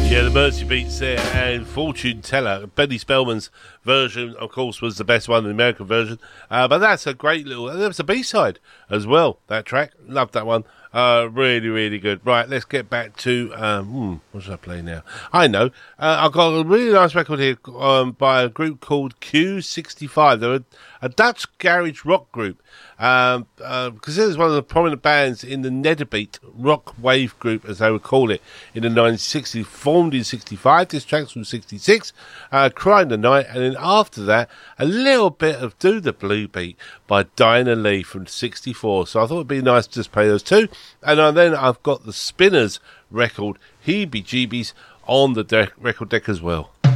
Yeah, the Mersey Beats there, and Fortune Teller. Benny Spellman's version, of course, was the best one, the American version. But that's a great little... There was a B-side as well, that track. Loved that one. Really, really good. Right, let's get back to... what should I play now? I know. I've got a really nice record here by a group called Q65. They're a Dutch garage rock group. Considered as one of the prominent bands in the Nederbeat rock wave group, as they would call it, in the 1960s. Formed in 65, this track's from 66, Crying the Night, and then after that, a little bit of Do the Blue Beat by Dinah Lee from 64. So I thought it'd be nice to just play those two. And then I've got the Spinners record, Heebie Jeebies, on the record deck as well.